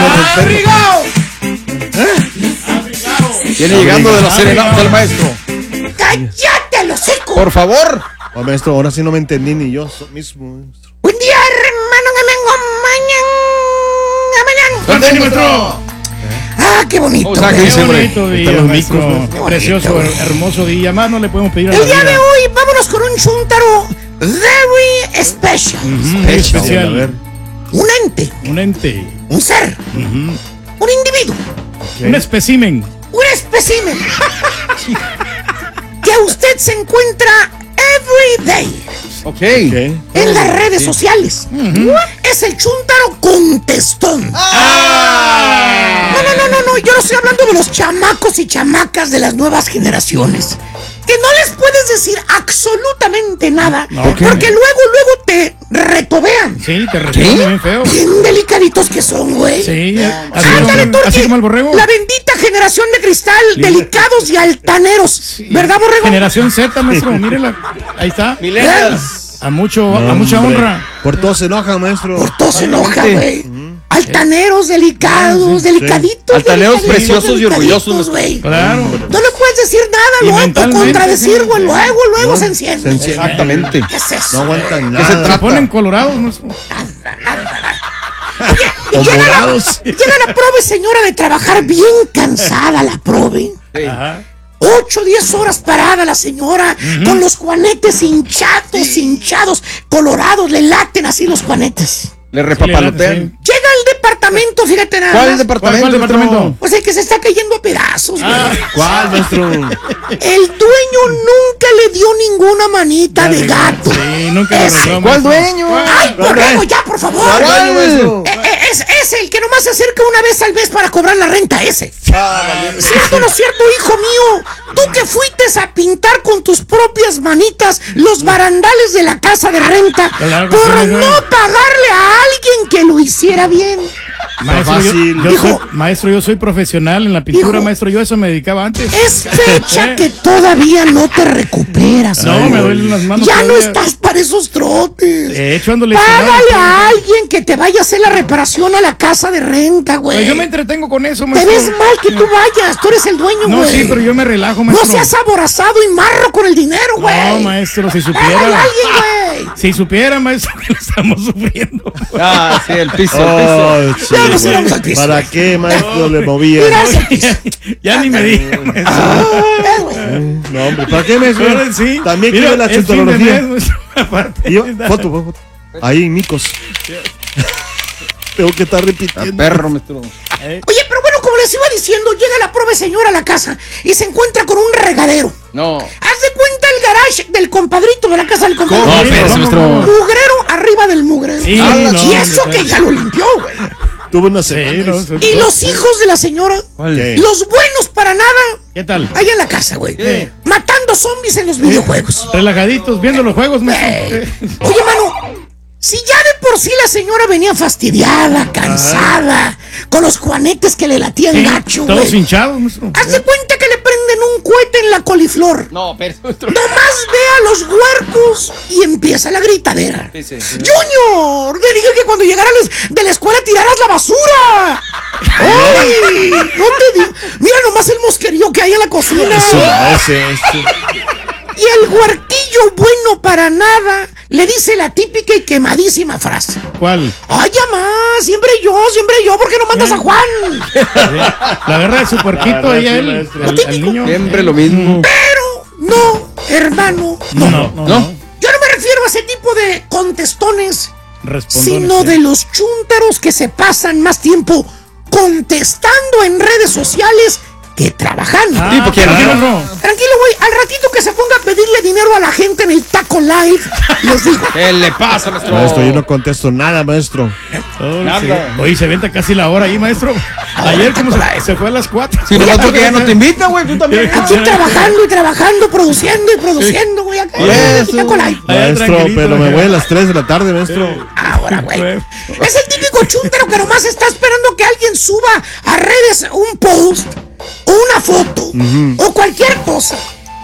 ¡Abrigado! Viene llegando de la serenata del maestro. ¡Cállate, los hocico! Por favor. Oh, maestro, ahora sí no me entendí ni yo mismo, maestro. Buen día, hermano, ¿Dónde, maestro? Ah, qué bonito. O sea, güey. Qué bonito día, Están los maestro. micos, ¿no? Precioso, hermoso día. Más no le podemos pedir a la El día vida. de hoy, vámonos con un chúntaro very special. Muy A especial. ver. Un ente, Un ente. un ser, un individuo, Un espécimen. un espécimen que usted se encuentra every day Ok. ¿Qué? en las redes sociales. Es el chúntaro contestón. No, yo no estoy hablando de los chamacos y chamacas de las nuevas generaciones. Que no les puedes decir absolutamente nada, porque luego te retobean. Sí, te responde bien feo. Bien delicaditos que son, güey. Sí, así, Ándale, Torqui. así como el borrego. La bendita generación de cristal, delicados y altaneros. ¿Verdad, borrego? Generación Z, maestro, mírela. Ahí está. Millennials. A mucha honra. Por todo se enoja, maestro. Por todo se enoja, güey. Altaneros, delicados, delicaditos. Altaneros delicaditos, preciosos y orgullosos, delicaditos, güey. Claro. No le puedes decir Y nada, luego mentalmente, contradecir, sí. güey. Luego se enciende. Exactamente. ¿Qué es eso? No aguantan ¿Qué se nada. trata? Se ponen colorados, maestro. Y llega morados. llega la prove, señora, de trabajar bien cansada, la prove. Ajá. 8 o 10 horas parada la señora, con los juanetes hinchados, colorados, le laten así los juanetes. Le repapalotean. Llega al departamento, fíjate nada ¿Cuál más. departamento? ¿Cuál departamento? Pues el que se está cayendo a pedazos, güey. ¿Cuál, maestro? El dueño nunca le dio ninguna manita de gato. Sí, nunca lo Ese. arregló, ¿Cuál maestro. dueño? ¡Ay, borrego, ya, por favor! ¿Cuál, maestro? Es el que nomás se acerca una vez al mes para cobrar la renta, ese. ¿Cierto o no es cierto, hijo mío? Tú que fuiste a pintar con tus propias manitas los barandales de la casa de renta Claro que por sí, no maestro. pagarle a alguien que lo hiciera bien. Maestro, Fácil. maestro, yo soy profesional en la pintura, Hijo. maestro. Yo a eso me dedicaba antes. Es fecha que todavía no te recuperas. No, güey. me duelen las manos. Ya no todavía. estás para esos trotes. De hecho, ando Págale lesionado. a alguien que te vaya a hacer la reparación a la casa de renta, güey. Pues yo me entretengo con eso, Te maestro. ves mal que tú vayas, tú eres el dueño, No, güey. sí, pero yo me relajo, No maestro. seas aborazado y marro con el dinero, güey. No, maestro, si Págale a supiera. alguien, güey. Si supiera, maestro, que lo estamos sufriendo. Ah, sí, el piso. Oh, Ya sí, nos güey. íbamos al piso. ¿Para qué, maestro, le movía? Mira ese piso. Ya ni me diga, maestro. Güey. No, hombre, ¿para qué, maestro? Ahora sí. También Mira, quiere la es fin de chutología. mes, maestro, aparte. Y yo, foto. Ahí, micos. Tengo que estar repitiendo. Perro, maestro. Oye, pero bueno, como les iba diciendo, llega la prove señora a la casa y se encuentra con un regadero. No. Haz de cuenta el garage del compadrito de la casa del compadrito. No, Sí, pero, ¿cómo, maestro. cómo? Mugrero arriba del mugrero. Sí, y no, eso hombre, que ya lo limpió, güey. Tuve una Sí, semana. no, Y los hijos de la señora, ¿Qué? los buenos para nada, ¿Qué tal? allá en la casa, güey. ¿Qué? Matando zombies en los videojuegos. Relajaditos, viendo los juegos, maestro. Oye, mano, si ya de por sí la señora venía fastidiada, cansada, con los juanetes que le latían Sí, gacho, todos güey. hinchados, maestro. Haz de cuenta que le prenden un cohete en la coliflor. No, pero, maestro. Nomás ve a los huercos y empieza la gritadera. Sí, sí. ¡Junior! Le dije que cuando llegaras de la escuela tiraras la basura. ¡Ay! No te digo. Mira nomás el mosquerío que hay en la cocina. Ese. Y el huerquillo bueno para nada le dice la típica y quemadísima frase. ¿Cuál? ¡Ay, más! Siempre yo, ¿por qué no mandas a Juan? La guerra de su puerquito ahí a él, maestro. al niño. Siempre lo mismo. Pero no, hermano, no. No. Yo no me refiero a ese tipo de contestones, Respondones, sino sí. de los chúntaros que se pasan más tiempo contestando en redes sociales que trabajando. Ah, Tipo, ¿quién? claro. Tranquilo, güey, al ratito que se ponga a pedirle dinero a la gente en el Taco Live, les digo. ¿Qué le pasa, maestro? Maestro, yo no contesto nada, maestro. Sí. Oye, se venta casi la hora ahí, maestro. Ayer como se fue a las 4. Si no, porque ya no te invita, güey. Tú también. Aquí trabajando y trabajando, produciendo, güey, acá en el Taco Live. Maestro, tranquilito, pero me ya. voy a las 3 de la tarde, maestro. Ahora, güey. Es el típico chúntaro que nomás está esperando que alguien suba a redes un post o una foto o cualquier cosa.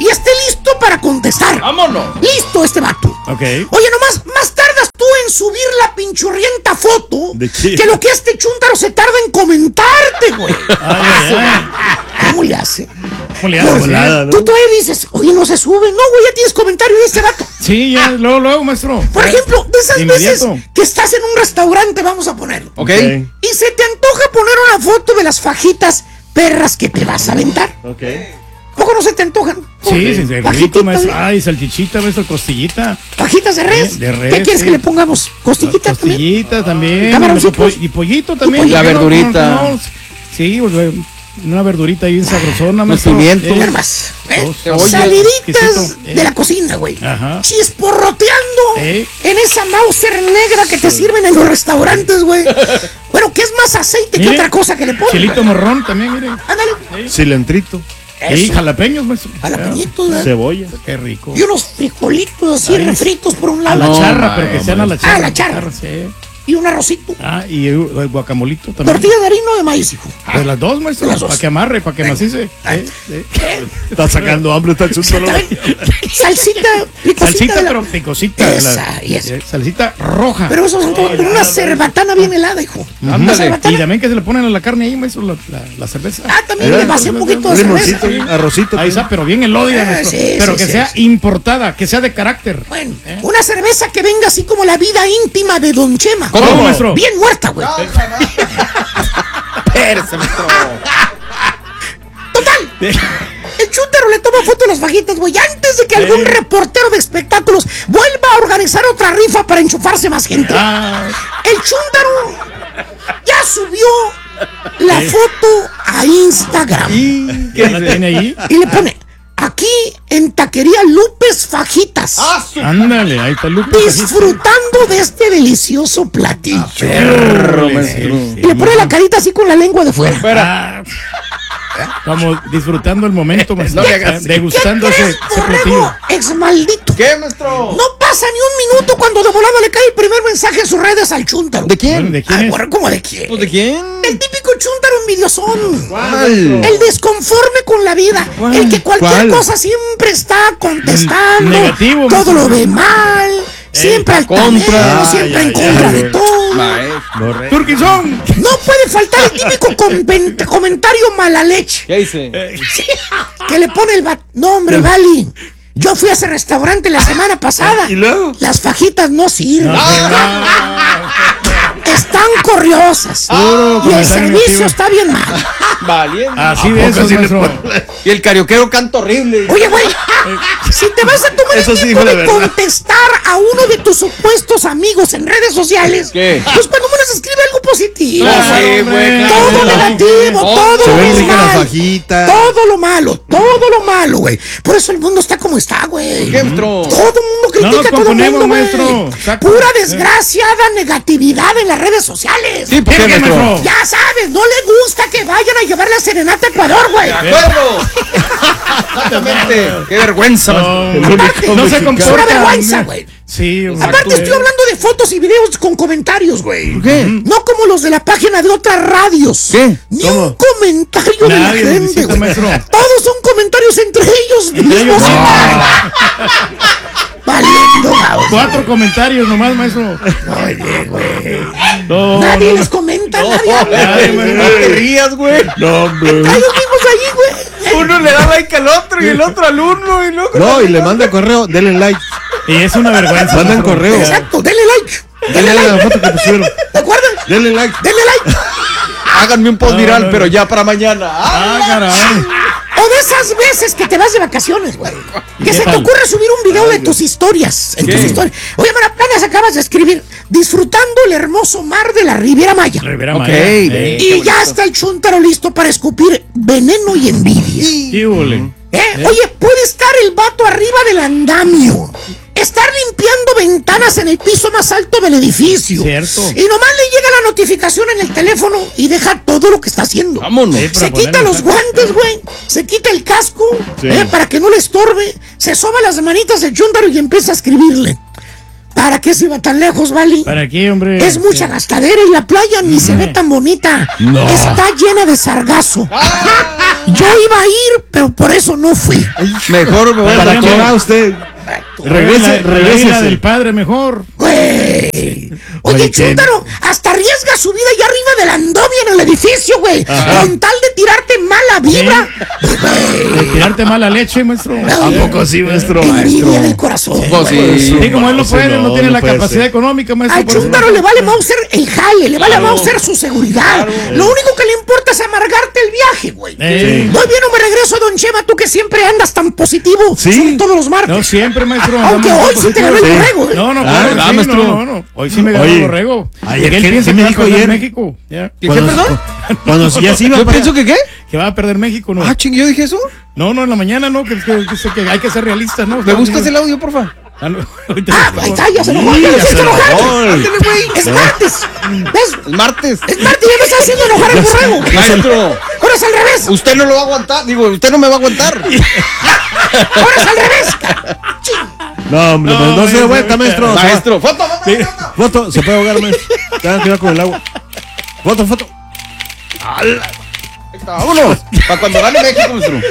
y esté listo para contestar. ¡Vámonos! Listo este vato. Ok. Oye, nomás, más tardas tú en subir la pinchurrienta foto ¿De qué? que lo que este chúntaro se tarda en comentarte, güey. Ay, ay, ¿Cómo le hace? ¿Cómo le No, haces? volada, ¿no? Tú todavía dices, oye, no se sube. No, güey, ya tienes comentario de este vato. Sí, ya, luego, maestro. Por ejemplo, de esas veces Inmediato. que estás en un restaurante, vamos a poner, ¿Ok? y se te antoja poner una foto de las fajitas perras que te vas a aventar. Ok. ¿Poco no se te antojan? Sí, sí, rico, Fajitas, maestro. Ay, salchichita, maestro, costillita. fajitas de res. De res, ¿Qué quieres sí. que le pongamos? ¿Costillita también? Costillita también. Camaroncitos. Y pollito también. Y la ¿por qué no? verdurita. No, sí, pues, una verdurita bien sabrosona, Los maestro. pimientos. Mira más, ¿eh? Oye, Saliditas exquisito, de la cocina, güey. Ajá. Chisporroteando ¿Eh? en esa Mauser negra que te sirven en los restaurantes, güey. Bueno, que es más aceite que Mire, otra cosa que le ponen. Chilito morrón también, mire. Ándale. Cilantrito. Y Eso. jalapeños, maestro. Jalapeñitos, ¿verdad? Cebolla. Qué rico. Y unos frijolitos así Ay, refritos por un A lado. la No, charra, pero que hombre. sean a la charra. Ah, la charra. Sí. Y un arrocito. Ah, y el guacamolito también. Tortilla de harina o de maíz, hijo. De las dos, maestro. De las dos. Para que amarre, para que macice. Está sacando hambre, está chutando. Salsita, picosita. Salsita, de la- pero picosita. Esa, y esa. Salsita roja. Pero eso son con una cerbatana bien helada, hijo. Una Ándale. Y cerbatana. también que se le ponen a la carne ahí, maestro, la cerveza. Ah, también le pasé un poquito de cerveza. Limoncito, arrocito. Ahí está, pero bien elódica, maestro. sí, pero sí, que sí, sea sí. importada, que sea de carácter. Bueno, una cerveza que venga así como la vida íntima de Don Chema. ¿Cómo, maestro? Bien muerta, güey. Espérese, maestro. Total. El chúntaro le toma foto de las fajitas, güey, antes de que algún reportero de espectáculos vuelva a organizar otra rifa para enchufarse más gente. Ah, El chúntaro ya subió la foto a Instagram ¿qué la tiene ahí? y le pone, aquí en Taquería Lupes Fajitas, Ándale, ahí está Lupe. disfrutando de este delicioso platillo. Perro, Sí, maestro. sí. Y le pone la carita así con la lengua de fuera. Ah, Estamos disfrutando el momento, maestro. No le hagas- Degustando ¿Qué ese crees, platillo. borrego ex maldito? ¿Qué, maestro? No pasa ni un minuto cuando de volada le cae el primer mensaje en sus redes al chúntaro. ¿De Bueno, quién? ¿de quién Ay, es? borrego, ¿cómo de quién? Pues, ¿de quién? El típico chúntaro envidiosón. ¿Cuál? El desconforme con la vida. ¿Cuál? El que cualquier ¿Cuál? cosa siempre está contestando. Negativo, Todo maestro. lo ve mal. Siempre al contra. siempre en Ay, contra ay, de ay. todo. Maestro. Turquizón. No puede faltar el típico comentario mala leche ¿Qué hice? que le pone el No, hombre, Vali. Yo fui a ese restaurante la semana pasada. ¿Y luego? Las fajitas no sirven. Están corriosas. y el comentario servicio negativo. está bien mal. Valiente. Así de eso, sí le maestro. Y el carioquero canta horrible. Oye, güey, si te vas a tomar Eso el sí tiempo fue la de verdad. contestar a uno de tus supuestos amigos en redes sociales, ¿Qué? pues cuando menos escribe algo positivo. Claro, güey. hombre. Todo negativo, todo Se lo ven ricas las mal, fajitas. todo lo malo, güey. Por eso el mundo está como está, güey. ¿Qué, maestro? Todo el mundo critica No nos a todo el componemos, mundo, maestro. güey. Exacto. Pura desgraciada negatividad en las redes sociales. Sí, ¿por qué, ¿Qué, maestro? maestro? Ya sabes, no le gusta que vayan a llevar la serenata a Ecuador, güey. ¡De acuerdo! Exactamente. ¡Qué vergüenza, maestro! Aparte, No se es una comporta. vergüenza, güey. Sí, Aparte estoy hablando de fotos y videos con comentarios, güey. ¿Por qué? No como los de la página de otras radios. ¿Qué? Ni un comentario de la Nadie nos gente, visita, güey. maestro. Todos son comentarios entre ellos mismos. Valiendo, cabrón. 4 comentarios nomás, maestro. Oye, güey. No, Nadie no, les comenta, nadie. Ay, güey. No te rías, güey. No, hombre. Ellos mismos ahí, güey. Uno le da like al otro y el otro al uno y luego. No, y le manda correo, denle like. Y es una vergüenza. Mandan maestro. correo. Exacto, denle like. Denle like a la foto que pusieron. ¿De acuerdo? Denle like. Denle like. Háganme un post No, viral, no, pero no. ya para mañana. Ah, caray. O de esas veces que te vas de vacaciones, güey. Que ¿Qué se te tal? ocurre subir un video de tus historias. En ¿Qué? tus historias. Oye, mira, apenas acabas de escribir disfrutando el hermoso mar de la Riviera Maya. Rivera Ok, Maya. ve. Y qué ya bonito. está el chúntaro listo para escupir veneno y envidia. Y hule. Oye, puede estar el vato arriba del andamio. Estar limpiando ventanas en el piso más alto del edificio. Cierto. Y nomás le llega la notificación en el teléfono y deja todo lo que está haciendo. Vámonos. Sí, para Se quita ponerle los saco. guantes, güey. Se quita el casco, Sí. para que no le estorbe. Se soba las manitas del chúntaro y empieza a escribirle. ¿Para qué se iba tan lejos, Vali? ¿Para qué, hombre? Es mucha gastadera y la playa ni se ve tan bonita. Está llena de sargazo. Yo iba a ir, pero por eso no fui. Mejor me voy a Para la que va usted. Regrese. La del padre mejor. Güey. Oye, Oye, ¿qué? Chúntaro, hasta arriesga su vida allá arriba del andovia en el edificio, güey. Con tal de tirarte mala vibra. De tirarte mala leche, maestro. ¿A poco sí, maestro? Envidia del corazón. Pues sí. Sí, como él no Sí, puede, no tiene la puede capacidad ser. económica, maestro. Al por eso Chúntaro no- le vale Mauser el jale, le vale Mauser su seguridad. Lo único que le importa es amargarte el viaje, güey. Voy bien o me regreso, don Chema, tú que siempre andas tan positivo. Sí. Sobre todos los martes. No siempre, maestro. Aunque andamos hoy sí te ganó el Sí. borrego, ¿eh? No, no, Ah, claro, sí, maestro. no. Hoy sí me ganó Oye, el borrego. ayer, Él ¿qué piensa me que va a dijo perder ayer? México. Ya. ¿Qué, perdón? Cuando ya se iba Yo para pienso que ¿qué? Que va a perder México, ¿no? Ah, ching, ¿yo dije eso? No, en la mañana, ¿no? Que hay que ser realistas, ¿no? ¿Me buscas el audio, porfa? Ah, no, ahorita Ah, por ahí favor. está, ya se enojó, Sí, ya lo ya hiciste se enojar. enojó. Ándale, güey, es martes. ¿Ves? El martes. Es martes, ya me está haciendo enojar el borrego. Maestro, Ahora es al revés. usted no lo va a aguantar. Digo, usted no me va a aguantar. Ahora es al revés. No, hombre, No, no se dé maestro, vuelta, maestro. Maestro, foto, foto. Foto, se puede ahogar, maestro. Tengan que cuidado con el agua. Foto. Vámonos. Para cuando gane México, maestro.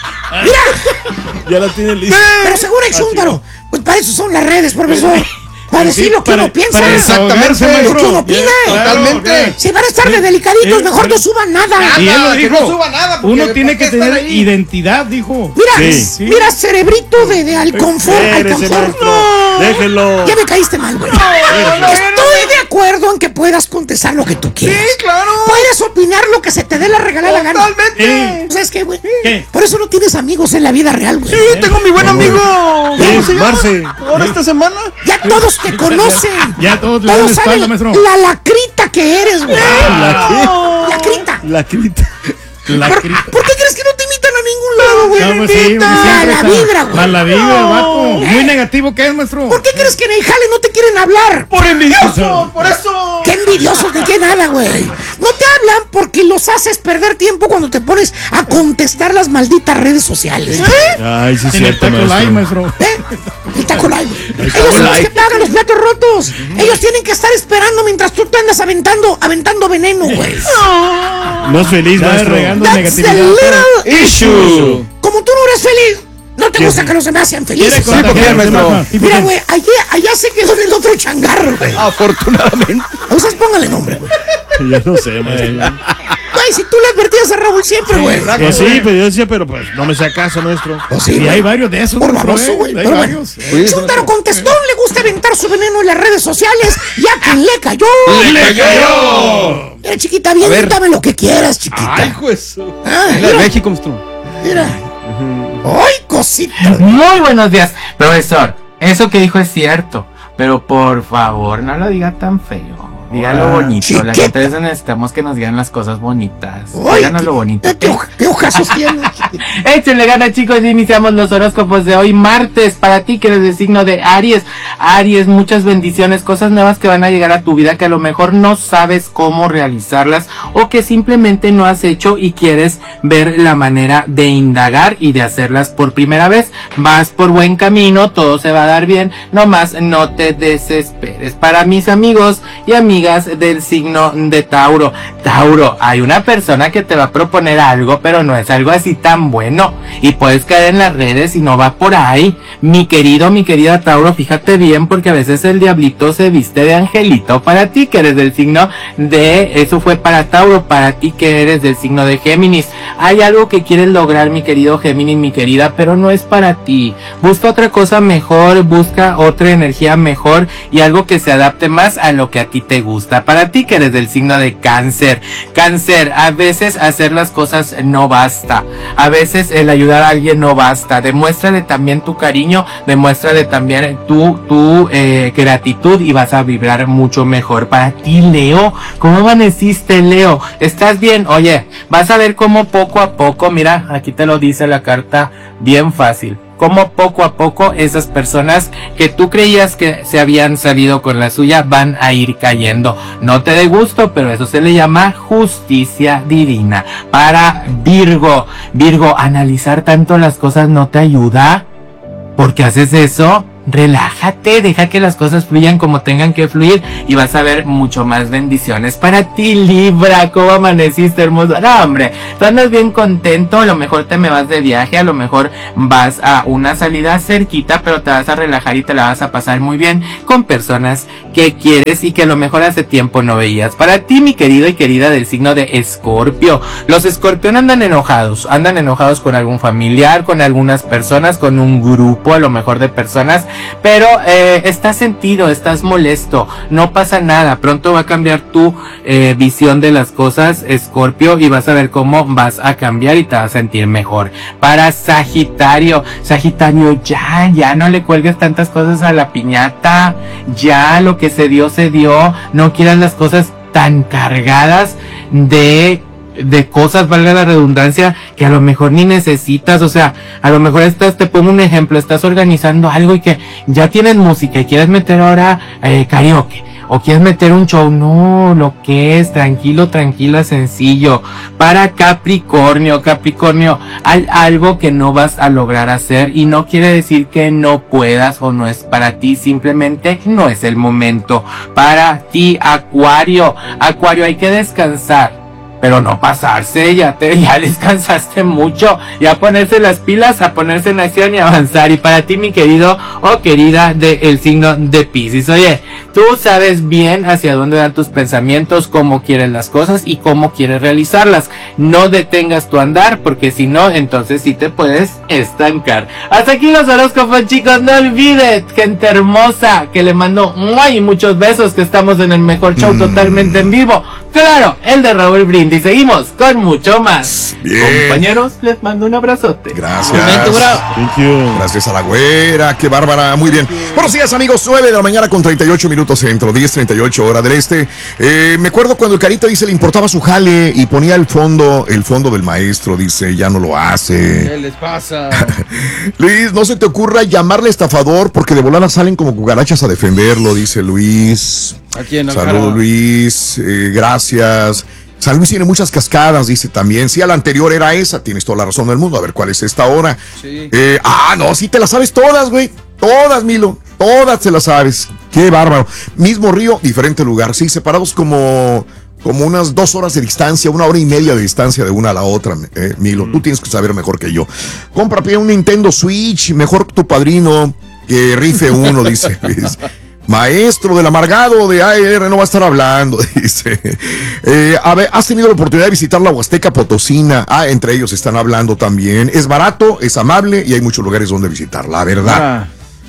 Ya la tiene lista. Pero según el Chúntaro, pues para eso son las redes, profesor. Para decir lo que uno piensa. para Exactamente. desahogarse, Lo que uno maestro. opina. Totalmente. Si van a estar de delicaditos, Sí, mejor sí. no suban nada. Y él lo Que dijo. no suba nada, porque Uno tiene ¿por que qué están tener ahí? identidad, dijo. Mira, Sí. mira, cerebrito de alconfor. Espérese, maestro. Déjelo. Ya me caíste mal, güey. Estoy de acuerdo en que puedas contestar lo que tú quieras. Sí, claro. Puedes opinar lo que se te dé la regalada gana. Totalmente. ¿Sabes qué, güey? ¿Qué? Por eso no tienes amigos en la vida real, güey. Sí, tengo mi buen amigo. ¿Cómo Sí, se llama? Marce. Ahora esta semana. Ya todos te conocen. Ya todos le dan la espalda, saben maestro. la lacrita que eres, güey. ¿La Lacrita. qué? La crita. La ¿Por, crita. ¿Por qué crees que no te invitan a ningún lado, güey? No, pues sí, porque siempre Mala está- vibra, güey. Mala vibra, el vato. Muy negativo que es, maestro. ¿Por qué crees que en el jale no te quieren hablar? Por envidioso, por eso. ¡Qué envidiosos ni qué nada, güey! No te hablan porque los haces perder tiempo cuando te pones a contestar las malditas redes sociales. Ay, sí, es En el cierto, taco live, maestro. maestro. El taco live. Ellos son los que pagan los platos rotos. Ellos tienen que estar esperando mientras tú te andas aventando veneno, güey. No es feliz, Está maestro. regando That's the negatividad. little Issue. Como tú no eres feliz, no te gusta que los demás sean Quiere felices. ¿por qué, contagiar, maestro? maestro. ¿Y por Mira, qué? güey, allá se quedó en el otro changarro, güey. Afortunadamente. A ustedes póngale nombre, güey. Ya no sé, maestro. Güey, si tú le advertías a Raúl siempre, güey. Pues sí, pero yo decía, pero pues no me sea caso, maestro. Pues sí, Y güey. hay varios de esos, Por maestro, baboso, güey. Hay Pero varios. bueno. Chúntaro contestón, le gusta aventar su veneno en las redes sociales. Y a quien le cayó. ¡Le cayó! Mira, chiquita, bien, ver. dame lo que quieras, chiquita. Ay, juez. Ah, La de mira, México, maestro. mira. ¡Ay, cosita! Muy buenos días, profesor. Eso que dijo es cierto, pero por favor no lo diga tan feo. Dígalo bonito. Las chiquita. empresas necesitamos que nos digan las cosas bonitas. ¡Ay, Díganos lo bonito. qué ojazos tienes, chiquita! Échenle ganas, chicos, y iniciamos los horóscopos de hoy, martes, para ti que eres del signo de Aries. Aries, muchas bendiciones, cosas nuevas que van a llegar a tu vida que a lo mejor no sabes cómo realizarlas o que simplemente no has hecho y quieres ver la manera de indagar y de hacerlas por primera vez. Vas por buen camino, todo se va a dar bien, nomás no te desesperes. Para mis amigos y amigas del signo de Tauro. Tauro, hay una persona que te va a proponer algo, pero no es algo así tan bueno y puedes caer en las redes y no va por ahí. Mi querida Tauro, fíjate bien porque a veces el diablito se viste de angelito. Para ti que eres del signo de, eso fue para Tauro. Para ti que eres del signo de Géminis, hay algo que quieres lograr, mi querido Géminis, mi querida, pero no es para ti. Busca otra cosa mejor, busca otra energía mejor y algo que se adapte más a lo que a ti te gusta. Para ti que eres del signo de Cáncer. Cáncer, a veces hacer las cosas no basta. A veces el ayudar a alguien no basta. Demuéstrale también tu cariño, demuéstrale también tu gratitud y vas a vibrar mucho mejor. Para ti, Leo, ¿cómo amaneciste, Leo? ¿Estás bien? Oye, vas a ver cómo poco a poco, mira, aquí te lo dice la carta bien fácil. Como poco a poco esas personas que tú creías que se habían salido con la suya van a ir cayendo. No te dé gusto, pero eso se le llama justicia divina. Para Virgo, analizar tanto las cosas no te ayuda. ¿Por qué haces eso? relájate, deja que las cosas fluyan como tengan que fluir y vas a ver mucho más bendiciones para ti, Libra. ¿Cómo amaneciste, hermoso? No, hombre, tú andas bien contento, a lo mejor te me vas de viaje, a lo mejor vas a una salida cerquita, pero te vas a relajar y te la vas a pasar muy bien con personas que quieres y que a lo mejor hace tiempo no veías. Para ti, mi querido y querida del signo de Escorpio, los Escorpión andan enojados con algún familiar, con algunas personas, con un grupo a lo mejor de personas, pero estás sentido, estás molesto, no pasa nada, pronto va a cambiar tu visión de las cosas, Escorpio, y vas a ver cómo vas a cambiar y te vas a sentir mejor. Para Sagitario, ya no le cuelgues tantas cosas a la piñata, ya lo que se dio, no quieras las cosas tan cargadas de cosas, valga la redundancia, que a lo mejor ni necesitas. O sea, a lo mejor te pongo un ejemplo, estás organizando algo y que ya tienes música y quieres meter ahora karaoke, o quieres meter un show. No, lo que es, tranquilo, sencillo. Para Capricornio, hay algo que no vas a lograr hacer y no quiere decir que no puedas o no es para ti, simplemente no es el momento. Para ti, Acuario, hay que descansar, pero no pasarse, ya descansaste mucho, ya ponerse las pilas, a ponerse en acción y avanzar. Y para ti, mi querido o querida del signo de Piscis, oye, tú sabes bien hacia dónde dan tus pensamientos, cómo quieres las cosas y cómo quieres realizarlas. No detengas tu andar, porque si no, entonces sí te puedes estancar. Hasta aquí los horóscopos, chicos. No olvides, gente hermosa, que le mando muchos besos, que estamos en el mejor show totalmente en vivo. Claro, el de Raúl Brindis. Seguimos con mucho más. Bien. Compañeros, les mando un abrazote. Gracias. Thank you. Gracias a la güera, qué bárbara, muy bien. Buenos días, amigos, 9 de la mañana con 38 minutos centro, 10:38 hora del este. Me acuerdo cuando el Carita dice le importaba su jale y ponía el fondo del maestro, dice, ya no lo hace. ¿Qué les pasa? Luis, no se te ocurra llamarle estafador porque de volada salen como cucarachas a defenderlo, dice Luis. ¿A quién? Saludos, Luis, gracias. San Luis tiene muchas cascadas, dice también. Sí, a la anterior era esa, tienes toda la razón del mundo. A ver, ¿cuál es esta hora? Sí. No, sí te las sabes todas, güey. Todas, Milo. Todas te las sabes. Qué bárbaro. Mismo río, diferente lugar. Sí, separados como unas 2 horas de distancia, 1 hora y media de distancia de una a la otra, Milo. Tú tienes que saber mejor que yo. Compra un Nintendo Switch, mejor que tu padrino, que rife uno, dice Luis. Maestro del amargado de AR no va a estar hablando, dice. A ver, ¿has tenido la oportunidad de visitar la Huasteca Potosina? Entre ellos están hablando también. Es barato, es amable y hay muchos lugares donde visitar, la verdad.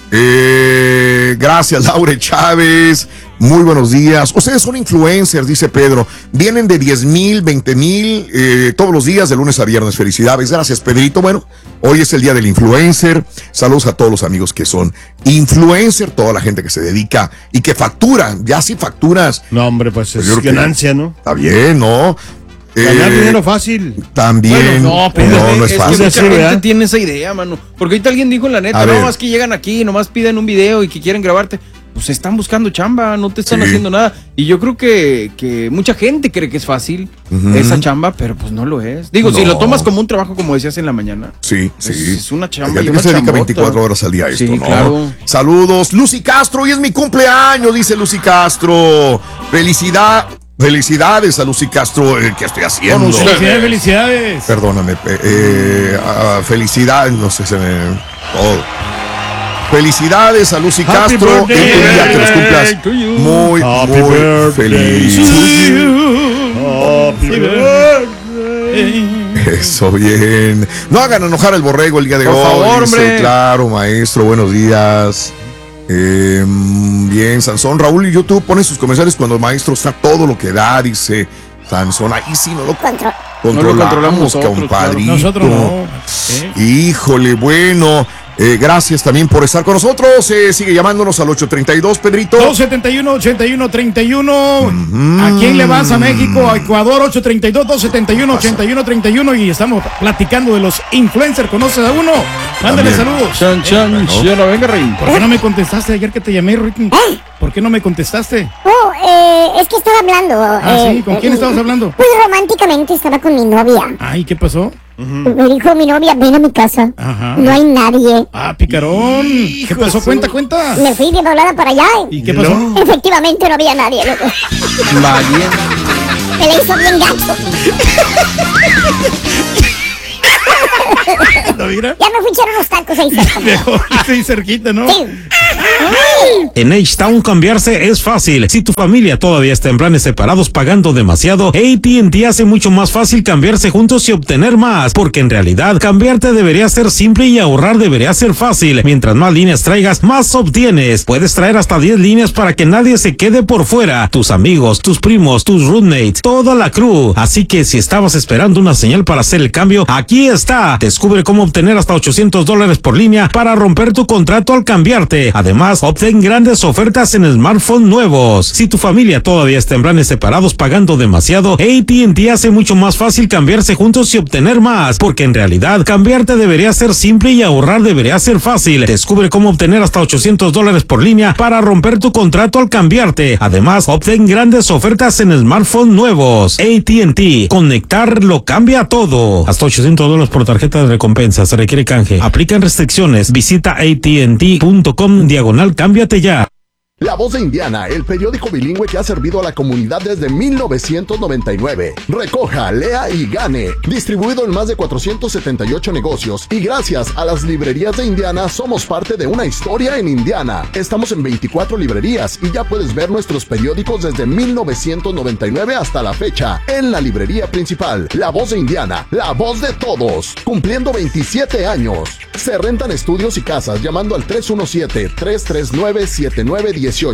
Gracias, Laure Chávez. Muy buenos días. Ustedes son influencers, dice Pedro. Vienen de 10,000, 20,000 todos los días, de lunes a viernes. Felicidades. Gracias, Pedrito. Bueno, hoy es el día del influencer. Saludos a todos los amigos que son influencer, toda la gente que se dedica y que factura. Ya si facturas. No, hombre, pues es ganancia, ¿no? Está bien, ¿no? Ganar dinero fácil. También. Bueno, no es fácil. Que mucha gente tiene esa idea, mano. Porque ahorita alguien dijo en la neta, no, es que llegan aquí, nomás piden un video y que quieren grabarte. Pues están buscando chamba, no te están haciendo nada. Y yo creo que mucha gente cree que es fácil esa chamba, pero pues no lo es. Digo, si lo tomas como un trabajo, como decías en la mañana. Sí. Es una chamba. Hay gente que se dedica 24 horas al día a esto, sí, ¿no? Claro. Saludos, Lucy Castro, hoy es mi cumpleaños, dice Lucy Castro. Felicidades a Lucy Castro, ¿qué estoy haciendo? Felicidades. Perdóname, felicidades, no sé, se me... Felicidades a Lucy Castro, en tu día que los cumplas muy feliz. Eso, bien. No hagan enojar al borrego el día de hoy. Por favor, hombre. Claro, maestro, buenos días. Bien, Sansón. Raúl y YouTube ponen sus comerciales cuando el maestro está todo lo que da, dice Sansón. Ahí sí no lo controlamos, compadrito. Nosotros no. Híjole, bueno. Gracias también por estar con nosotros. Sigue llamándonos al 832, Pedrito. 271-8131. ¿A quién le vas? A México, a Ecuador, 832-271-8131. Y estamos platicando de los influencers. ¿Conoces a uno? Mándale saludos. Venga, Rey. ¿Por qué no me contestaste ayer que te llamé, Ricky? ¿Por qué no me contestaste? Es que estaba hablando. ¿Sí? ¿Con quién estabas hablando? Pues románticamente estaba con mi novia. Ay, ¿qué pasó? Me dijo mi novia, ven a mi casa. Ajá. No hay nadie. Ah, picarón. ¿Qué pasó? Cuenta. Me fui de volada para allá. ¿Y qué pasó? Efectivamente no había nadie, loco. Valiente. Me la hizo bien gacho. ¿No, mira? Ya me fui a echar unos tacos ahí cerca. Mejor estoy cerquita, ¿no? Sí. En H-Town cambiarse es fácil. Si tu familia todavía está en planes separados pagando demasiado, AT&T hace mucho más fácil cambiarse juntos y obtener más, porque en realidad cambiarte debería ser simple y ahorrar debería ser fácil. Mientras más líneas traigas, más obtienes. Puedes traer hasta 10 líneas para que nadie se quede por fuera. Tus amigos, tus primos, tus roommates, toda la crew. Así que si estabas esperando una señal para hacer el cambio, aquí está. Descubre cómo obtener hasta $800 por línea para romper tu contrato al cambiarte. Además, obtén grandes ofertas en smartphones nuevos. Si tu familia todavía está en planes separados pagando demasiado, AT&T hace mucho más fácil cambiarse juntos y obtener más, porque en realidad cambiarte debería ser simple y ahorrar debería ser fácil. Descubre cómo obtener hasta $800 por línea para romper tu contrato al cambiarte. Además, obtén grandes ofertas en smartphones nuevos. AT&T, conectar lo cambia todo. Hasta $800 por tarjeta de recompensa. Se requiere canje. Aplican restricciones. Visita AT&T.com/cámbiate ya. La Voz de Indiana, el periódico bilingüe que ha servido a la comunidad desde 1999. Recoja, lea y gane. Distribuido en más de 478 negocios. Y gracias a las librerías de Indiana, somos parte de una historia en Indiana. Estamos en 24 librerías y ya puedes ver nuestros periódicos desde 1999 hasta la fecha. En la librería principal, La Voz de Indiana, la voz de todos. Cumpliendo 27 años. Se rentan estudios y casas llamando al 317-339-7918. Es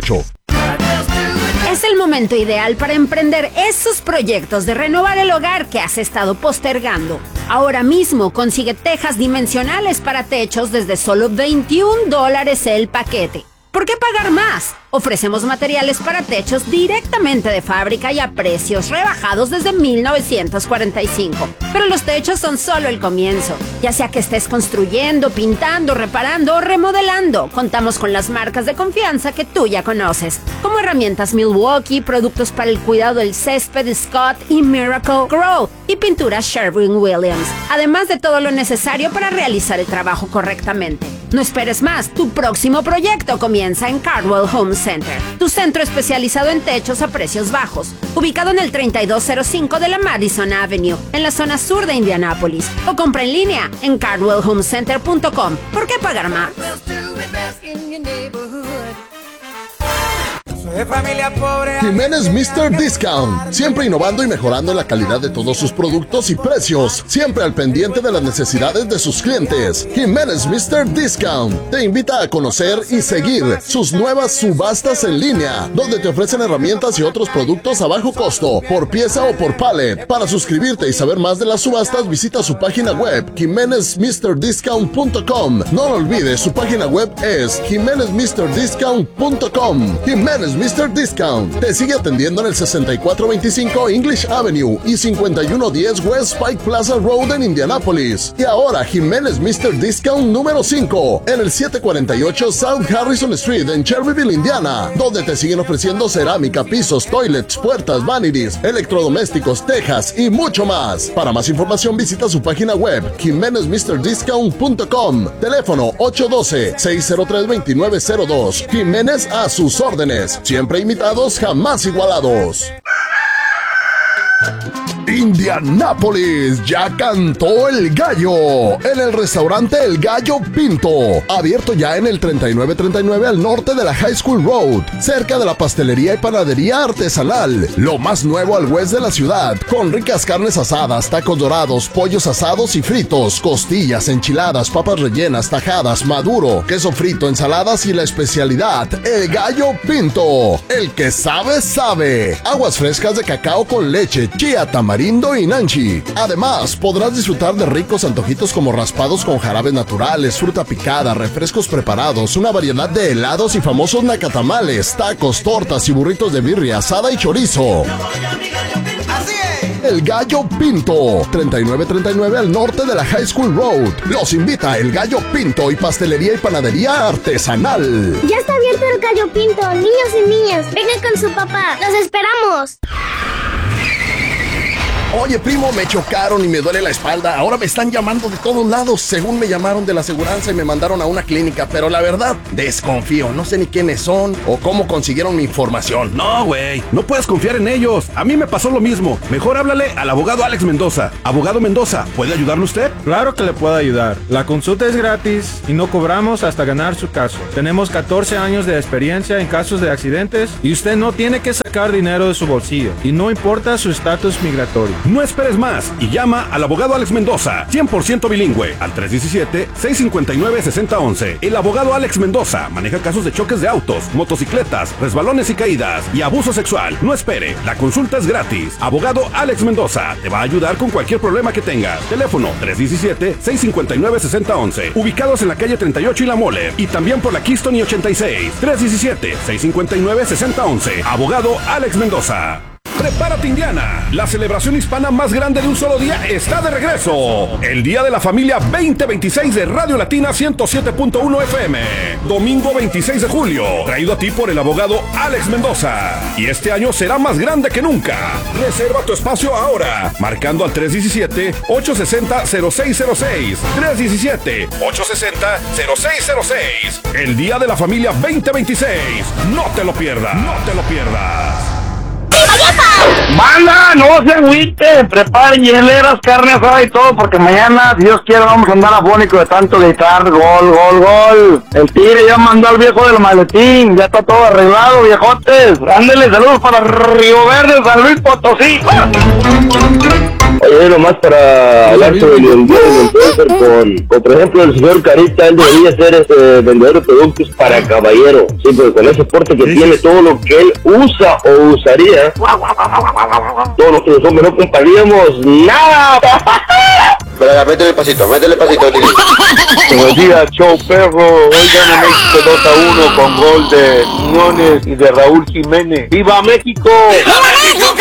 el momento ideal para emprender esos proyectos de renovar el hogar que has estado postergando. Ahora mismo consigue tejas dimensionales para techos desde solo $21 el paquete. ¿Por qué pagar más? Ofrecemos materiales para techos directamente de fábrica y a precios rebajados desde 1945. Pero los techos son solo el comienzo. Ya sea que estés construyendo, pintando, reparando o remodelando, contamos con las marcas de confianza que tú ya conoces, como herramientas Milwaukee, productos para el cuidado del césped Scott y Miracle Grow y pinturas Sherwin-Williams, además de todo lo necesario para realizar el trabajo correctamente. No esperes más, tu próximo proyecto comienza en Cardwell Home Center, tu centro especializado en techos a precios bajos, ubicado en el 3205 de la Madison Avenue, en la zona sur de Indianápolis, o compra en línea en cardwellhomecenter.com. ¿Por qué pagar más? Jiménez Mr. Discount, siempre innovando y mejorando en la calidad de todos sus productos y precios, siempre al pendiente de las necesidades de sus clientes. Jiménez Mr. Discount te invita a conocer y seguir sus nuevas subastas en línea, donde te ofrecen herramientas y otros productos a bajo costo, por pieza o por pallet. Para suscribirte y saber más de las subastas, visita su página web, jimenezmrdiscount.com. No lo olvides, su página web es jimenezmrdiscount.com. Jiménez Mr. Discount te sigue atendiendo en el 6425 English Avenue y 5110 West Pike Plaza Road en Indianápolis. Y ahora Jiménez Mr. Discount número 5 en el 748 South Harrison Street en Cherryville, Indiana, donde te siguen ofreciendo cerámica, pisos, toilets, puertas, vanities, electrodomésticos, tejas y mucho más. Para más información visita su página web jimenezmrdiscount.com. Teléfono 812-603-2902. Jiménez a sus órdenes. Siempre imitados, jamás igualados. Indianápolis, ya cantó el gallo en el restaurante El Gallo Pinto, abierto ya en el 3939 al norte de la High School Road, cerca de la pastelería y panadería artesanal, lo más nuevo al west de la ciudad, con ricas carnes asadas, tacos dorados, pollos asados y fritos, costillas, enchiladas, papas rellenas, tajadas, maduro, queso frito, ensaladas y la especialidad, El Gallo Pinto, el que sabe, sabe. Aguas frescas de cacao con leche, chía, tamarindo y nanchi. Además, podrás disfrutar de ricos antojitos como raspados con jarabes naturales, fruta picada, refrescos preparados, una variedad de helados y famosos nacatamales, tacos, tortas y burritos de birria, asada y chorizo. El Gallo Pinto, 3939 al norte de la High School Road. Los invita El Gallo Pinto y pastelería y panadería artesanal. Ya está abierto El Gallo Pinto, niños y niñas, vengan con su papá, los esperamos. Oye, primo, me chocaron y me duele la espalda. Ahora me están llamando de todos lados. Según me llamaron de la aseguranza y me mandaron a una clínica. Pero la verdad, desconfío. No sé ni quiénes son o cómo consiguieron mi información. No, güey, no puedes confiar en ellos. A mí me pasó lo mismo. Mejor háblale al abogado Alex Mendoza. Abogado Mendoza, ¿puede ayudarle usted? Claro que le puedo ayudar. La consulta es gratis y no cobramos hasta ganar su caso. Tenemos 14 años de experiencia en casos de accidentes y usted no tiene que sacar dinero de su bolsillo. Y no importa su estatus migratorio. No esperes más y llama al abogado Alex Mendoza, 100% bilingüe, al 317-659-6011. El abogado Alex Mendoza maneja casos de choques de autos, motocicletas, resbalones y caídas y abuso sexual. No espere, la consulta es gratis. Abogado Alex Mendoza te va a ayudar con cualquier problema que tengas. Teléfono 317-659-6011. Ubicados en la calle 38 y La Mole y también por la Keystone y 86. 317-659-6011. Abogado Alex Mendoza. Prepárate, Indiana. La celebración hispana más grande de un solo día está de regreso. El Día de la Familia 2026 de Radio Latina 107.1 FM. Domingo 26 de julio. Traído a ti por el abogado Alex Mendoza. Y este año será más grande que nunca. Reserva tu espacio ahora. Marcando al 317-860-0606. 317-860-0606. El Día de la Familia 2026. No te lo pierdas. No te lo pierdas. Banda, no se agüite, preparen hieleras, carne asada y todo, porque mañana, si Dios quiere, vamos a andar afónico de tanto gritar, gol. El tigre ya mandó al viejo del maletín, ya está todo arreglado, viejotes. Ándele, saludos para Río Verde, San Luis Potosí. Oye, nomás para hablar sobre el influencer con, por ejemplo, el señor Carita, él debería ser vendedor de productos para caballero. Sí, porque con ese porte que tiene, todo lo que él usa o usaría, todos los que los hombres no compraríamos nada. Pero métele pasito, tigre. Buenos días, show perro. Hoy gana México 2-1 con gol de Quiñones y de Raúl Jiménez. ¡Viva México! ¡Viva México!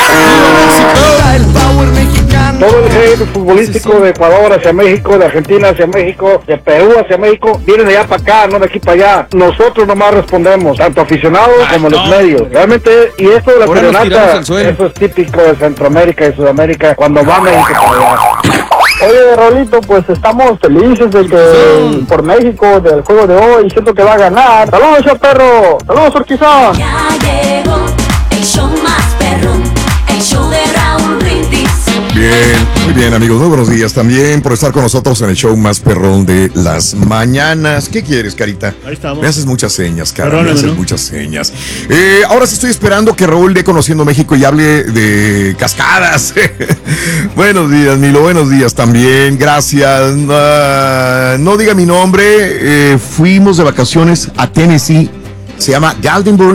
El power mexicano. Todo el hate futbolístico de Ecuador hacia México, de Argentina hacia México, de Perú hacia México, vienen de allá para acá, no de aquí para allá. Nosotros nomás respondemos, tanto aficionados como los medios. Realmente, y esto de la serenata, eso es típico de Centroamérica y Sudamérica, cuando va México para allá. Oye, Rolito, pues estamos felices de que por México, del juego de hoy, siento que va a ganar. ¡Saludos, show perro! ¡Saludos, Urquiza! Ya llegó el show más perrón, el show de Raúl Brindis. Bien, muy bien, amigos, muy buenos días también por estar con nosotros en el show más perrón de las mañanas. ¿Qué quieres, Carita? Ahí estamos. Me haces muchas señas, cara, Perdóname, me haces ¿no? muchas señas. Ahora sí estoy esperando que Raúl dé Conociendo México y hable de cascadas. Buenos días, Milo, buenos días también, gracias. No diga mi nombre, fuimos de vacaciones a Tennessee, se llama Galdenburg.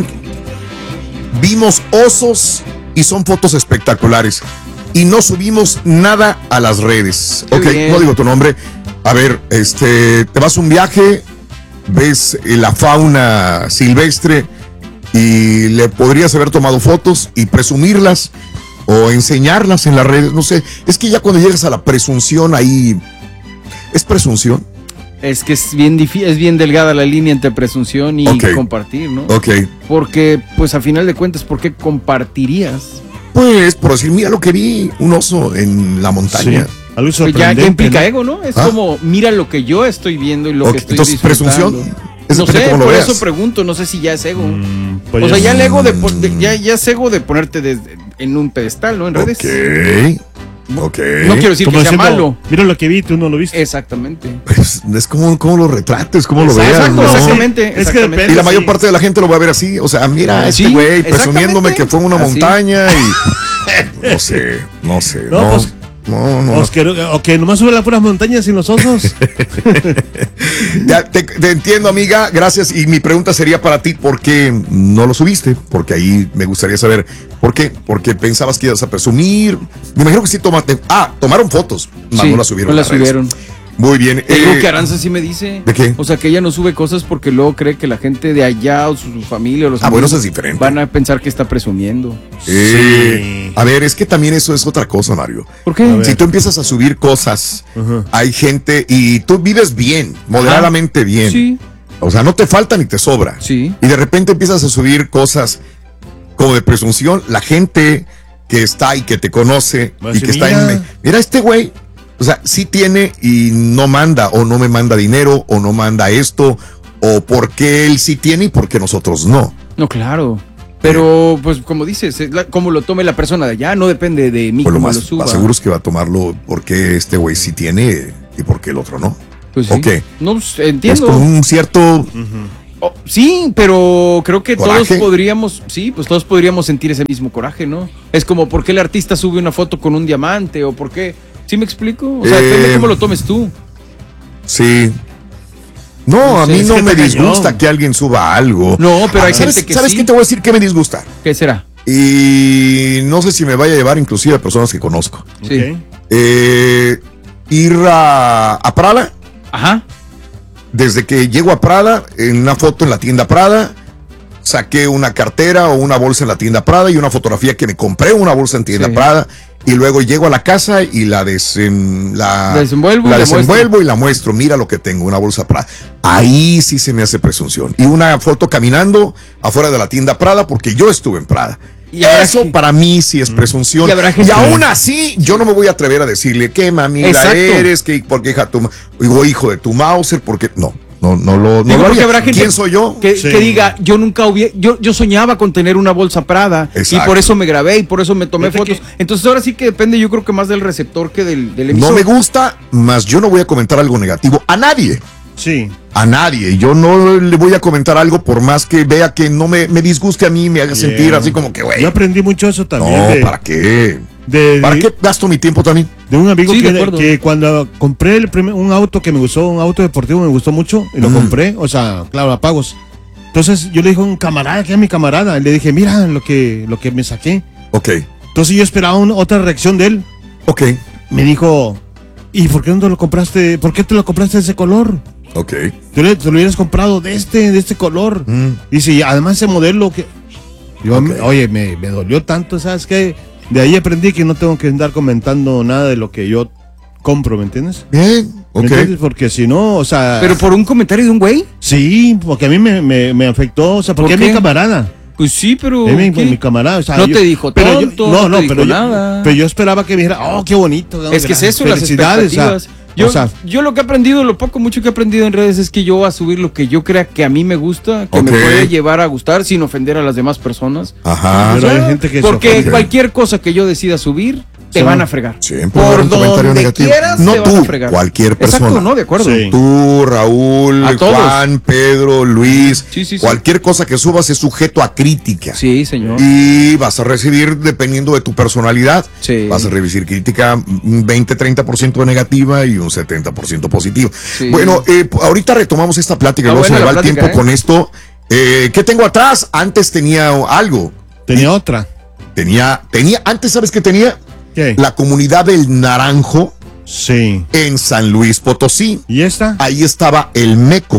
Vimos osos y son fotos espectaculares. Y no subimos nada a las redes. Qué Ok, bien. no digo tu nombre. A ver, te vas a un viaje, ves la fauna silvestre y le podrías haber tomado fotos y presumirlas o enseñarlas en las redes. No sé, es que ya cuando llegas a la presunción ahí, ¿es presunción? Es que es bien difícil, es bien delgada la línea entre presunción y compartir, ¿no? Ok. Porque, pues a final de cuentas, ¿por qué compartirías? Pues, por decir, mira lo que vi, un oso en la montaña. Sí, algo Pues ya sorprendente, implica ¿no? ego, ¿no? Es ¿Ah? como, mira lo que yo estoy viendo y lo que estoy Entonces, disfrutando. presunción. Es No depende sé, cómo lo por veas. eso pregunto, no sé si ya es ego. Pues o sea, ya el ego Mm. ya es ego de ponerte en un pedestal, ¿no? En redes. Ok. No quiero decir Como que sea diciendo, malo. Mira lo que vi, tú no lo viste. Exactamente. Pues, es como lo retrates, cómo lo veas. Exacto, ¿no? exactamente. Es que exactamente. depende. Y la mayor Sí. parte de la gente lo va a ver así. O sea, mira, Sí, este güey exactamente. presumiéndome que fue a una Así. montaña y. No sé. No, pues, No. O que nomás sube las puras montañas sin los osos. Ya, te entiendo, amiga, gracias. Y mi pregunta sería para ti, ¿por qué no lo subiste? Porque ahí me gustaría saber por qué. Porque pensabas que ibas a presumir. Me imagino que sí tomaron fotos, mas Sí, no las subieron. no a las las redes. subieron. Muy bien. Algo que Aranza sí me dice. ¿De qué? O sea, que ella no sube cosas porque luego cree que la gente de allá o su familia o los bueno, amigos eso es diferente. van a pensar que está presumiendo. Sí. A ver, es que también eso es otra cosa, Mario. ¿Por qué? Si tú empiezas a subir cosas, hay gente y tú vives bien, moderadamente bien. Sí. O sea, no te falta ni te sobra. Sí. Y de repente empiezas a subir cosas como de presunción, la gente que está y que te conoce Pues y que sí, está mira. en... Mira, este güey, o sea, sí tiene y no manda, o no me manda dinero, o no manda esto, o porque él sí tiene y porque nosotros no. No, claro. Pero, pues, como dices, como lo tome la persona de allá, no depende de mí Pues lo cómo más lo suba. seguro es que va a tomarlo porque este güey sí tiene y porque el otro no. Pues sí. ¿O qué? No, pues, Es entiendo. con un cierto... Oh, sí, pero creo que ¿Coraje? todos podríamos, sí, pues todos podríamos sentir ese mismo coraje, ¿no? Es como, ¿por qué el artista sube una foto con un diamante? ¿O por qué? ¿Sí me explico? O sea, depende de cómo lo tomes tú. Sí. No, No a sé, mí es no que me está disgusta cañón. que alguien suba algo. No, pero hay ¿sabes, gente que ¿sabes sí? qué te voy a decir? ¿Qué me disgusta? ¿Qué será? Y no sé si me vaya a llevar inclusive a personas que conozco. Sí. Ir a Prada. Ajá. Desde que llego a Prada, en una foto en la tienda Prada, saqué una cartera o una bolsa en la tienda Prada y una fotografía que me compré una bolsa en tienda Sí. Prada. Y luego llego a la casa y la desenvuelvo y la muestro. Mira lo que tengo, una bolsa Prada. Ahí sí se me hace presunción. Y una foto caminando afuera de la tienda Prada porque yo estuve en Prada. Y eso para mí sí es presunción. Y aún así, yo no me voy a atrever a decirle qué mamila Exacto. eres, que porque hijo de tu Mauser, porque no lo Digo, porque haría. habrá gente ¿Quién soy yo? que diga, yo nunca hubiera, yo soñaba con tener una bolsa Prada. Exacto. Y por eso me grabé y por eso me tomé Fíjate fotos. Entonces ahora sí que depende, yo creo que más del receptor que del No emisor. me gusta, mas yo no voy a comentar algo negativo a nadie. Sí. A nadie. Yo no le voy a comentar algo por más que vea que no me disguste a mí, me haga sentir así como que, güey. Yo aprendí mucho eso también. No, de- ¿para qué? de- ¿Para qué gasto mi tiempo también? De un amigo Sí, de acuerdo. que cuando compré un auto que me gustó, un auto deportivo me gustó mucho, y lo compré, o sea, claro, a pagos. Entonces yo le dije a un camarada, que es mi camarada, le dije, mira lo que me saqué. Ok. Entonces yo esperaba otra reacción de él. Ok. Me dijo, ¿y por qué no te lo compraste? ¿Por qué te lo compraste de ese color? Ok. Te lo hubieras comprado de este color. Dice, y además ese modelo que... Yo, oye, me dolió tanto, ¿sabes qué? De ahí aprendí que no tengo que andar comentando nada de lo que yo compro, ¿me entiendes? Bien, ¿Me entiendes? Porque si no, o sea... ¿Pero por un comentario de un güey? Sí, porque a mí me afectó, o sea, porque ¿Por es qué? mi camarada. Pues sí, pero... Es ¿qué? mi camarada, o sea, No te dijo pero tonto, no, no te pero dijo nada. Pero yo esperaba que me dijera, oh, qué bonito. Es que es eso, las felicidades, expectativas. o sea, Yo lo que he aprendido, lo poco mucho que he aprendido en redes es que yo voy a subir lo que yo crea que a mí me gusta, que me Ok. puede llevar a gustar sin ofender a las demás personas. Ajá. pero Ya, hay gente que se porque ofende. cualquier cosa que yo decida subir, te van a fregar. Siempre va a haber un comentario donde negativo. quieras, No te van a tú, fregar. cualquier persona. Exacto, no, de acuerdo. Sí. Tú, Raúl, A todos. Juan, Pedro, Luis. Sí. Cualquier cosa que subas es sujeto a crítica. Sí, señor. Y vas a recibir, dependiendo de tu personalidad, Sí. vas a recibir crítica un 20-30% negativa y un 70% positiva. Sí. Bueno, ahorita retomamos esta plática, luego se buena me va la el plática, tiempo con esto. ¿Qué tengo atrás? Antes tenía algo. tenía otra. Antes, ¿sabes qué tenía? ¿Qué? La comunidad del Naranjo Sí. en San Luis Potosí. ¿Y esta? Ahí estaba el Meco.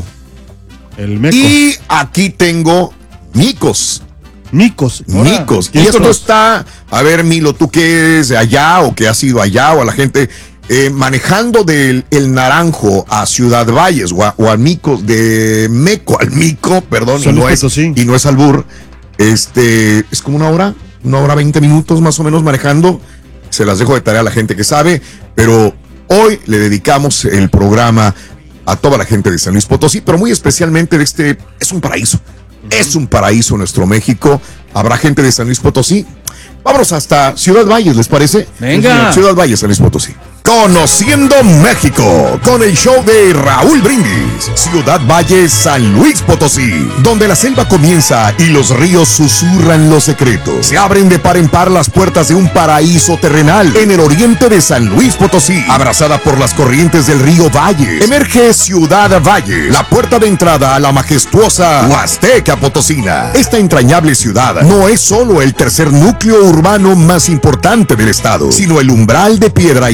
El Meco. Y aquí tengo Micos. Micos. Micos. Y esto está, a ver, Milo, tú que es de allá o que has ido allá o a la gente manejando del el Naranjo a Ciudad Valles o a Micos, de Meco al Mico, perdón, San y Luis Potosí. no es albur. Es como una hora 20 minutos más o menos manejando. Se las dejo de tarea a la gente que sabe, pero hoy le dedicamos el programa a toda la gente de San Luis Potosí, pero muy especialmente es un paraíso. Es un paraíso nuestro México. Habrá gente de San Luis Potosí. Vámonos hasta Ciudad Valles, ¿les parece? Venga. Ciudad Valles, San Luis Potosí. Conociendo México, con el show de Raúl Brindis. Ciudad Valles, San Luis Potosí, donde la selva comienza y los ríos susurran los secretos. Se abren de par en par las puertas de un paraíso terrenal en el oriente de San Luis Potosí, abrazada por las corrientes del río Valles. Emerge Ciudad Valles, la puerta de entrada a la majestuosa Huasteca Potosina. Esta entrañable ciudad no es solo el tercer núcleo urbano más importante del estado, sino el umbral de piedra y agua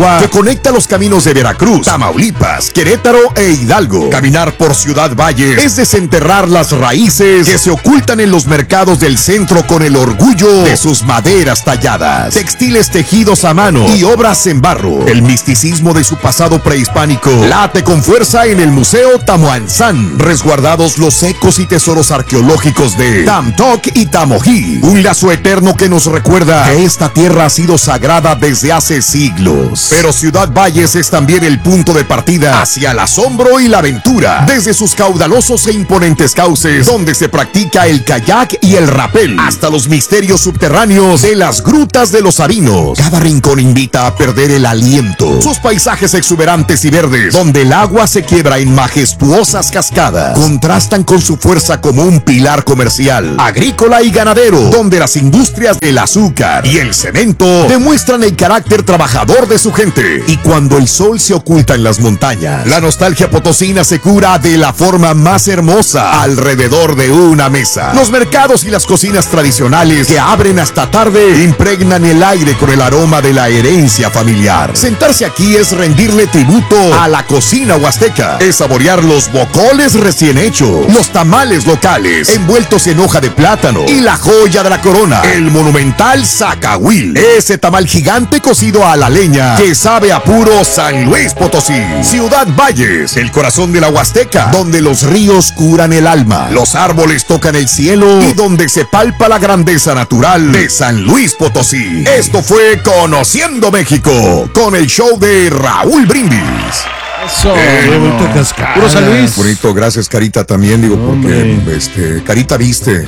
Chihuahua, que conecta los caminos de Veracruz, Tamaulipas, Querétaro e Hidalgo. Caminar por Ciudad Valle es desenterrar las raíces que se ocultan en los mercados del centro con el orgullo de sus maderas talladas, textiles tejidos a mano y obras en barro. El misticismo de su pasado prehispánico late con fuerza en el Museo Tamuanzán, resguardados los ecos y tesoros arqueológicos de Tamtoc y Tamojí, un lazo eterno que nos recuerda que esta tierra ha sido sagrada desde hace siglos. Pero Ciudad Valles es también el punto de partida hacia el asombro y la aventura, desde sus caudalosos e imponentes cauces, donde se practica el kayak y el rapel, hasta los misterios subterráneos de las grutas de los Sabinos. Cada rincón invita a perder el aliento. Sus paisajes exuberantes y verdes, donde el agua se quiebra en majestuosas cascadas, contrastan con su fuerza como un pilar comercial, agrícola y ganadero, donde las industrias del azúcar y el cemento demuestran el carácter trabajador de su gente. Y cuando el sol se oculta en las montañas, la nostalgia potosina se cura de la forma más hermosa alrededor de una mesa. Los mercados y las cocinas tradicionales que abren hasta tarde impregnan el aire con el aroma de la herencia familiar. Sentarse aquí es rendirle tributo a la cocina huasteca, es saborear los bocoles recién hechos, los tamales locales envueltos en hoja de plátano y la joya de la corona, el monumental zacahuil, ese tamal gigante cocido a la leña que sabe a puro San Luis Potosí. Ciudad Valles, el corazón de la Huasteca, donde los ríos curan el alma, los árboles tocan el cielo y donde se palpa la grandeza natural de San Luis Potosí. Esto fue Conociendo México con el show de Raúl Brindis. Eso, bonito cascada. Puro San Luis. Bonito, gracias Carita también, digo, porque Carita viste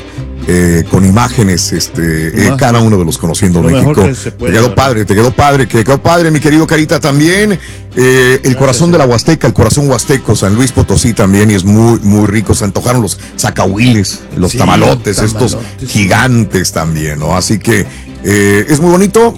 con imágenes cada uno de los Conociendo México. Te quedó padre, mi querido Carita también. El corazón de la Huasteca, el corazón huasteco, San Luis Potosí también, y es muy, muy rico. Se antojaron los zacahuiles, los tamalotes, estos gigantes también, ¿no? Así que es muy bonito,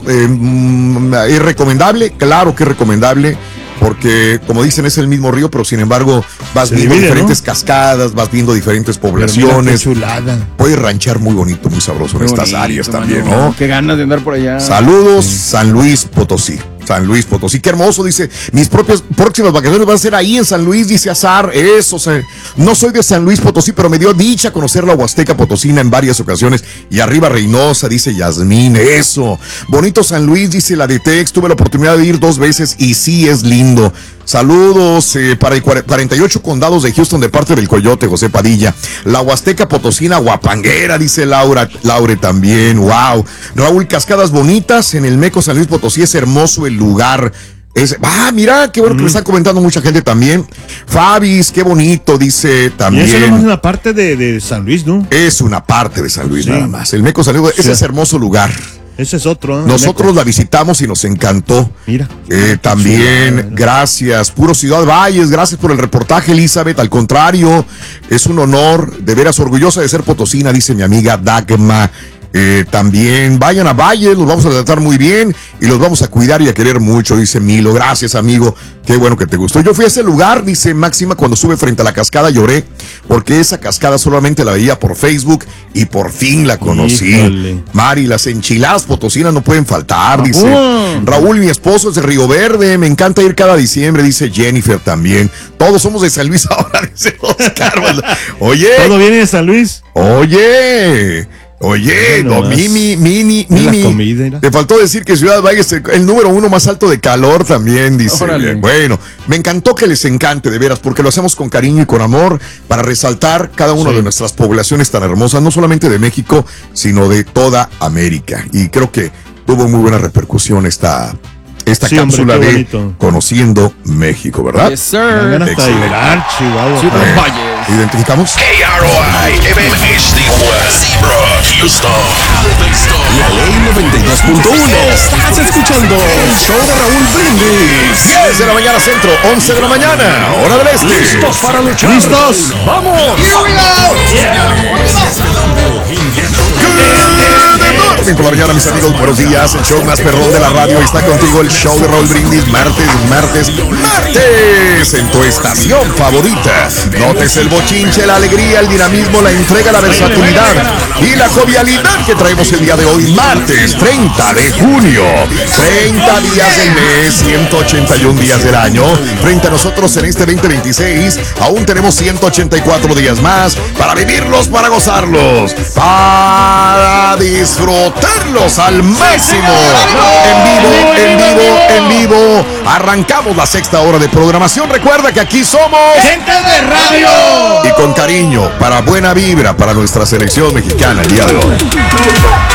es recomendable, claro que es recomendable. Porque, como dicen, es el mismo río, pero sin embargo vas viendo diferentes cascadas, vas viendo diferentes poblaciones. Puedes ranchar muy bonito, muy sabroso en estas áreas también, ¿no? Qué ganas de andar por allá. Saludos, San Luis Potosí. San Luis Potosí, qué hermoso, dice. Mis próximas vacaciones van a ser ahí en San Luis, dice Azar. Eso, no soy de San Luis Potosí, pero me dio dicha conocer la Huasteca Potosina en varias ocasiones. Y arriba Reynosa, dice Yasmín, eso. Bonito San Luis, dice la de Tex. Tuve la oportunidad de ir 2 veces y sí es lindo. Saludos para el 48 condados de Houston de parte del Coyote, José Padilla. La Huasteca Potosina guapanguera, dice Laure también. Wow. Raúl, cascadas bonitas en el Meco San Luis Potosí, es hermoso el lugar. Mira, qué bueno que me están comentando mucha gente también. Fabis, qué bonito, dice también. Y eso no es una parte de San Luis, ¿no? Es una parte de San Luis, nada más. El Meco San Luis, ese es hermoso lugar. Ese es otro, ¿no? Nosotros la visitamos y nos encantó. Mira. También, gracias. Puro Ciudad Valles, gracias por el reportaje, Elizabeth. Al contrario, es un honor, de veras orgullosa de ser potosina, dice mi amiga Dagma. También vayan a Valles, los vamos a tratar muy bien y los vamos a cuidar y a querer mucho, dice Milo. Gracias, amigo, qué bueno que te gustó. Yo fui a ese lugar, dice Máxima, cuando sube frente a la cascada lloré, porque esa cascada solamente la veía por Facebook y por fin la conocí. Híjole. Mari, las enchiladas potosinas no pueden faltar, dice Raúl, mi esposo es de Río Verde, me encanta ir cada diciembre, dice Jennifer también. Todos somos de San Luis ahora, dice Oscar. Oye. ¿Todo viene de San Luis? Oye, Mini, te faltó decir que Ciudad Valles es el número 1 más alto de calor también, dice. Órale. Bueno, me encantó que les encante, de veras, porque lo hacemos con cariño y con amor para resaltar cada una de nuestras poblaciones tan hermosas, no solamente de México, sino de toda América. Y creo que tuvo muy buena repercusión esta cápsula de Conociendo México, ¿verdad? Yes, sir. Chihuahua. ¿Identificamos? KROI, MHD1, Seabrook, Houston. La Ley 92.1. Estás escuchando el show de Raúl Brindis. 10 de la mañana centro, 11 de la mañana, hora del este. ¿Listos para luchar? ¡Listos! ¡Vamos! ¡Here we go! Yeah. 8:20 por la mañana, mis amigos, buenos días. El show más perrón de la radio está contigo, el show de Raúl Brindis, martes en tu estación favorita. Notes el bochinche, la alegría, el dinamismo, la entrega, la versatilidad y la jovialidad que traemos el día de hoy, martes 30 de junio. 30 días del mes, 181 días del año. Frente a nosotros en este 2026, aún tenemos 184 días más para vivirlos, para gozarlos, para disfrutarlos al máximo. En vivo. Arrancamos la sexta hora de programación. Recuerda que aquí somos Gente de Radio. Y con cariño, para buena vibra, para nuestra selección mexicana el día de hoy.